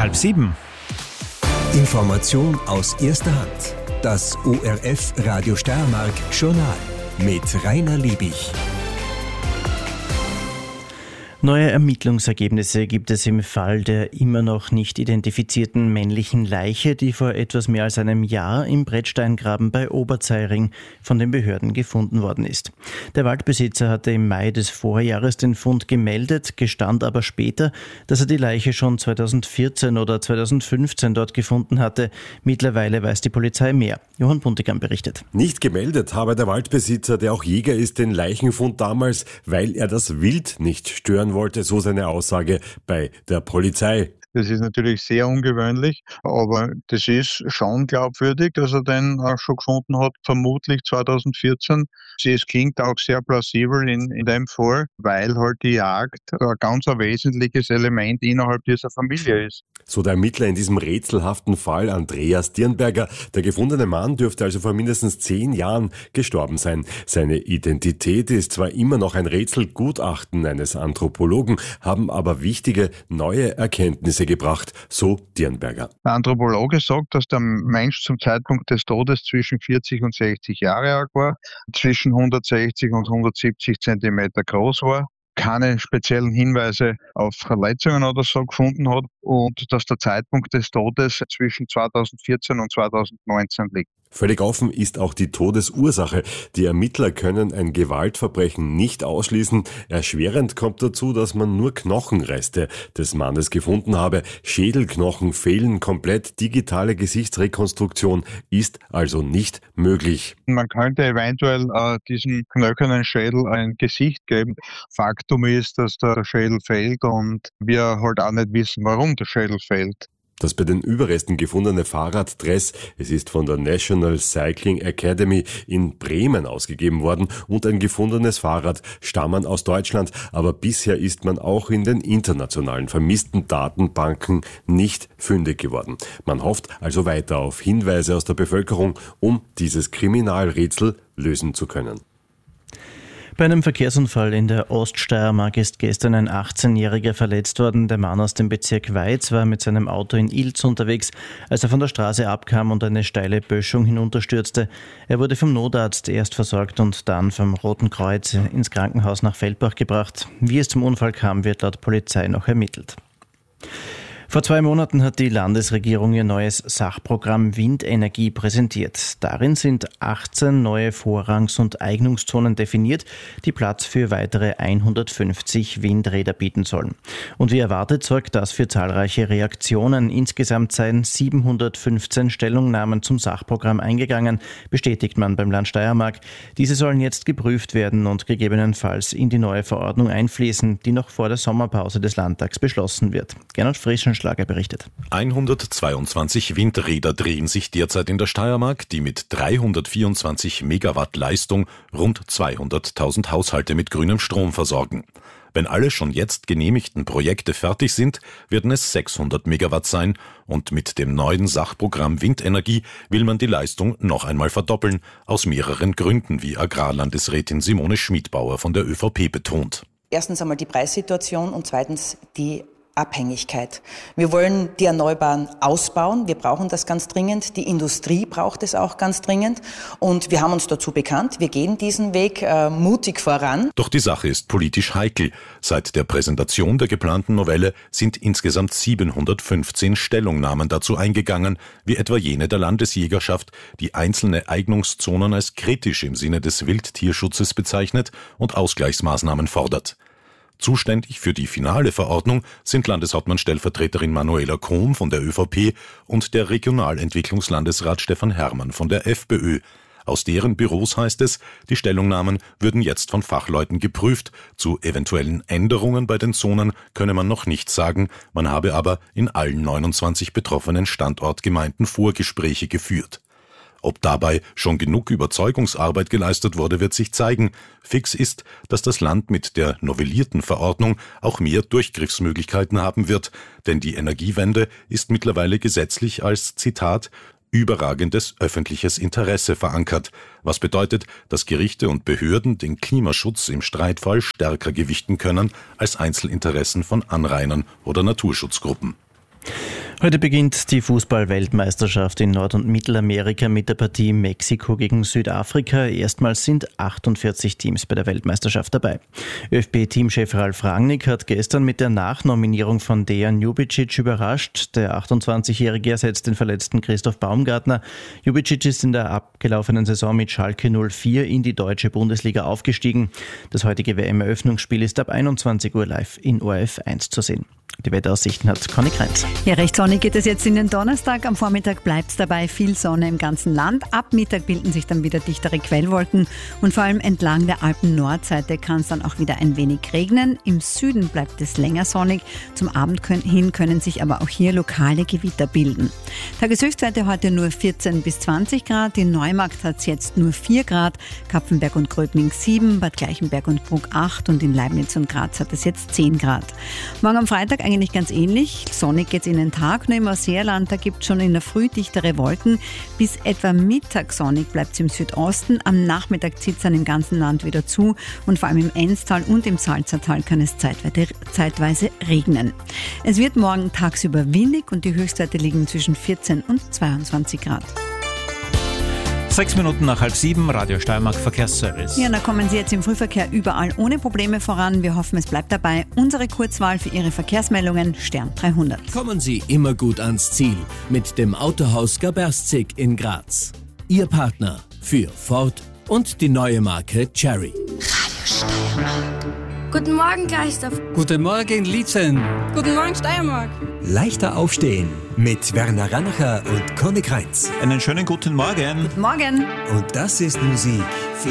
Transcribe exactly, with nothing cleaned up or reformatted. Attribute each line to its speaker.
Speaker 1: Halb sieben.
Speaker 2: Information aus erster Hand. Das O R F Radio Steiermark Journal mit Rainer Liebig.
Speaker 3: Neue Ermittlungsergebnisse gibt es im Fall der immer noch nicht identifizierten männlichen Leiche, die vor etwas mehr als einem Jahr im Brettsteingraben bei Oberzeiring von den Behörden gefunden worden ist. Der Waldbesitzer hatte im Mai des Vorjahres den Fund gemeldet, gestand aber später, dass er die Leiche schon zweitausendvierzehn oder zweitausendfünfzehn dort gefunden hatte. Mittlerweile weiß die Polizei mehr. Johann Puntigam berichtet.
Speaker 4: Nicht gemeldet habe der Waldbesitzer, der auch Jäger ist, den Leichenfund damals, weil er das Wild nicht stören wollte, so seine Aussage bei der Polizei.
Speaker 5: Das ist natürlich sehr ungewöhnlich, aber das ist schon glaubwürdig, dass er den auch schon gefunden hat, vermutlich zweitausendvierzehn. Es klingt auch sehr plausibel in, in dem Fall, weil halt die Jagd ein ganz ein wesentliches Element innerhalb dieser Familie ist.
Speaker 4: So der Ermittler in diesem rätselhaften Fall Andreas Dirnberger. Der gefundene Mann dürfte also vor mindestens zehn Jahren gestorben sein. Seine Identität ist zwar immer noch ein Rätsel, Gutachten eines Anthropologen haben aber wichtige neue Erkenntnisse gebracht, so Dirnberger.
Speaker 5: Der Anthropologe sagt, dass der Mensch zum Zeitpunkt des Todes zwischen vierzig und sechzig Jahre alt war, zwischen hundertsechzig und hundertsiebzig Zentimeter groß war, keine speziellen Hinweise auf Verletzungen oder so gefunden hat und dass der Zeitpunkt des Todes zwischen zweitausendvierzehn und zweitausendneunzehn liegt.
Speaker 4: Völlig offen ist auch die Todesursache. Die Ermittler können ein Gewaltverbrechen nicht ausschließen. Erschwerend kommt dazu, dass man nur Knochenreste des Mannes gefunden habe. Schädelknochen fehlen komplett. Digitale Gesichtsrekonstruktion ist also nicht möglich.
Speaker 5: Man könnte eventuell äh, diesem knöchernen Schädel ein Gesicht geben. Faktum ist, dass der Schädel fehlt und wir halt auch nicht wissen, warum der Schädel fehlt.
Speaker 4: Das bei den Überresten gefundene Fahrraddress, es ist von der National Cycling Academy in Bremen ausgegeben worden und ein gefundenes Fahrrad stammen aus Deutschland, aber bisher ist man auch in den internationalen vermissten Datenbanken nicht fündig geworden. Man hofft also weiter auf Hinweise aus der Bevölkerung, um dieses Kriminalrätsel lösen zu können.
Speaker 3: Bei einem Verkehrsunfall in der Oststeiermark ist gestern ein achtzehnjähriger verletzt worden. Der Mann aus dem Bezirk Weiz war mit seinem Auto in Ilz unterwegs, als er von der Straße abkam und eine steile Böschung hinunterstürzte. Er wurde vom Notarzt erst versorgt und dann vom Roten Kreuz ins Krankenhaus nach Feldbach gebracht. Wie es zum Unfall kam, wird laut Polizei noch ermittelt. Vor zwei Monaten hat die Landesregierung ihr neues Sachprogramm Windenergie präsentiert. Darin sind achtzehn neue Vorrangs- und Eignungszonen definiert, die Platz für weitere hundertfünfzig Windräder bieten sollen. Und wie erwartet sorgt das für zahlreiche Reaktionen. Insgesamt seien siebenhundertfünfzehn Stellungnahmen zum Sachprogramm eingegangen, bestätigt man beim Land Steiermark. Diese sollen jetzt geprüft werden und gegebenenfalls in die neue Verordnung einfließen, die noch vor der Sommerpause des Landtags beschlossen wird. Gernot Frieschenschlager berichtet.
Speaker 6: hundertzweiundzwanzig Windräder drehen sich derzeit in der Steiermark, die mit dreihundertvierundzwanzig Megawatt Leistung rund zweihunderttausend Haushalte mit grünem Strom versorgen. Wenn alle schon jetzt genehmigten Projekte fertig sind, werden es sechshundert Megawatt sein und mit dem neuen Sachprogramm Windenergie will man die Leistung noch einmal verdoppeln, aus mehreren Gründen, wie Agrarlandesrätin Simone Schmidbauer von der ÖVP betont.
Speaker 7: Erstens einmal die Preissituation und zweitens die Abhängigkeit. Wir wollen die Erneuerbaren ausbauen. Wir brauchen das ganz dringend. Die Industrie braucht es auch ganz dringend. Und wir haben uns dazu bekannt. Wir gehen diesen Weg äh, mutig voran.
Speaker 6: Doch die Sache ist politisch heikel. Seit der Präsentation der geplanten Novelle sind insgesamt siebenhundertfünfzehn Stellungnahmen dazu eingegangen, wie etwa jene der Landesjägerschaft, die einzelne Eignungszonen als kritisch im Sinne des Wildtierschutzes bezeichnet und Ausgleichsmaßnahmen fordert. Zuständig für die finale Verordnung sind Landeshauptmann-Stellvertreterin Manuela Krom von der ÖVP und der Regionalentwicklungslandesrat Stefan Herrmann von der FPÖ. Aus deren Büros heißt es, die Stellungnahmen würden jetzt von Fachleuten geprüft. Zu eventuellen Änderungen bei den Zonen könne man noch nichts sagen, man habe aber in allen neunundzwanzig betroffenen Standortgemeinden Vorgespräche geführt. Ob dabei schon genug Überzeugungsarbeit geleistet wurde, wird sich zeigen. Fix ist, dass das Land mit der novellierten Verordnung auch mehr Durchgriffsmöglichkeiten haben wird, denn die Energiewende ist mittlerweile gesetzlich als, Zitat, überragendes öffentliches Interesse verankert, was bedeutet, dass Gerichte und Behörden den Klimaschutz im Streitfall stärker gewichten können als Einzelinteressen von Anrainern oder Naturschutzgruppen.
Speaker 3: Heute beginnt die Fußball-Weltmeisterschaft in Nord- und Mittelamerika mit der Partie Mexiko gegen Südafrika. Erstmals sind achtundvierzig Teams bei der Weltmeisterschaft dabei. ÖFB-Teamchef Ralf Rangnick hat gestern mit der Nachnominierung von Dejan Ljubicic überrascht. Der achtundzwanzigjährige ersetzt den verletzten Christoph Baumgartner. Ljubicic ist in der abgelaufenen Saison mit Schalke null vier in die deutsche Bundesliga aufgestiegen. Das heutige W M-Eröffnungsspiel ist ab einundzwanzig Uhr live in O R F eins zu sehen. Die Wetteraussichten hat Conny Kreinz.
Speaker 1: Ja, recht sonnig geht es jetzt in den Donnerstag. Am Vormittag bleibt es dabei, viel Sonne im ganzen Land. Ab Mittag bilden sich dann wieder dichtere Quellwolken und vor allem entlang der Alpen-Nordseite kann es dann auch wieder ein wenig regnen. Im Süden bleibt es länger sonnig. Zum Abend hin können sich aber auch hier lokale Gewitter bilden. Tageshöchstwerte heute nur vierzehn bis zwanzig Grad. In Neumarkt hat es jetzt nur vier Grad, Kapfenberg und Gröbling sieben, Bad Gleichenberg und Bruck acht und in Leibniz und Graz hat es jetzt zehn Grad. Morgen am Freitag eigentlich ganz ähnlich. Sonnig geht es in den Tag, nur im Ausseerland, da gibt es schon in der Früh dichtere Wolken. Bis etwa Mittag sonnig bleibt es im Südosten. Am Nachmittag zieht es dann im ganzen Land wieder zu und vor allem im Enztal und im Salzertal kann es zeitweise, zeitweise regnen. Es wird morgen tagsüber windig und die Höchstwerte liegen zwischen vierzehn und zweiundzwanzig Grad.
Speaker 8: Sechs Minuten nach halb sieben, Radio Steiermark Verkehrsservice.
Speaker 1: Ja, da kommen Sie jetzt im Frühverkehr überall ohne Probleme voran. Wir hoffen, es bleibt dabei. Unsere Kurzwahl für Ihre Verkehrsmeldungen, Stern dreihundert.
Speaker 2: Kommen Sie immer gut ans Ziel mit dem Autohaus Gaberstzig in Graz. Ihr Partner für Ford und die neue Marke Cherry.
Speaker 9: Radio Steiermark. Guten Morgen, Greifsdorf.
Speaker 10: Guten Morgen, Lietzen.
Speaker 9: Guten Morgen, Steiermark.
Speaker 2: Leichter aufstehen mit Werner Ranacher und Conny Kreinz.
Speaker 8: Einen schönen guten Morgen.
Speaker 1: Guten Morgen.
Speaker 2: Und das ist Musik